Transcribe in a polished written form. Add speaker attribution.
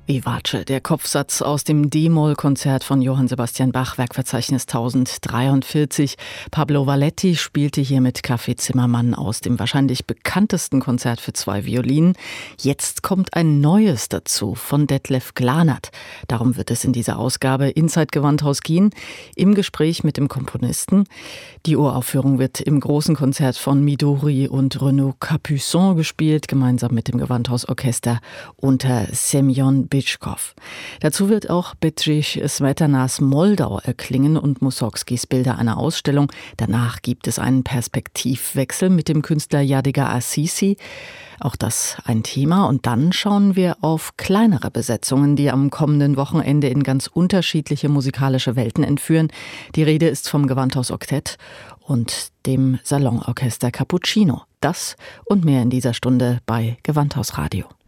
Speaker 1: Vivace, der Kopfsatz aus dem D-Moll-Konzert von Johann Sebastian Bach, Werkverzeichnis 1043. Pablo Valletti spielte hier mit Café Zimmermann aus dem wahrscheinlich bekanntesten Konzert für 2 Violinen. Jetzt kommt ein neues dazu von Detlef Glanert. Darum wird es in dieser Ausgabe Inside Gewandhaus gehen, im Gespräch mit dem Komponisten. Die Uraufführung wird im großen Konzert von Midori und Renaud Capuçon gespielt, gemeinsam mit dem Gewandhausorchester unter Semyon Bitschkow. Dazu wird auch Bedřich Smetanas Moldau erklingen und Mussorgskis Bilder einer Ausstellung. Danach gibt es einen Perspektivwechsel mit dem Künstler Yadiga Assisi. Auch das ein Thema. Und dann schauen wir auf kleinere Besetzungen, die am kommenden Wochenende in ganz unterschiedliche musikalische Welten entführen. Die Rede ist vom Gewandhausoktett und dem Salonorchester Cappuccino. Das und mehr in dieser Stunde bei Gewandhaus Radio.